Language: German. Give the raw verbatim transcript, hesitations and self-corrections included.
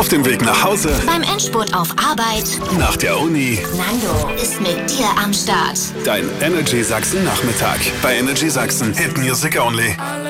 Auf dem Weg nach Hause, beim Endspurt auf Arbeit. nach der Uni. Nando ist mit dir am Start. Dein Energy Sachsen Nachmittag. Bei Energy Sachsen. Hit Music Only.